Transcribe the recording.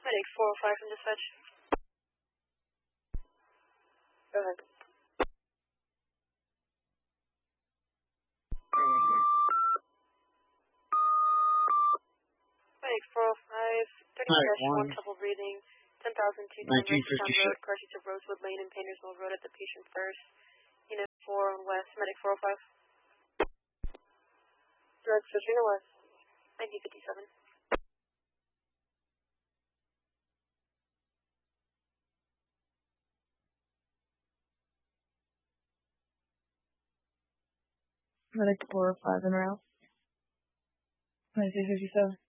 Medic 405 from dispatch. Go ahead. Medic 405, 30-1, trouble breathing, 10,002 Road, crossing to Rosewood Lane and Painters Mill Road at the patient first. Unit 4 on West, Medic 405. Direct switching to West, 1957. Medic 405 en route. 1957.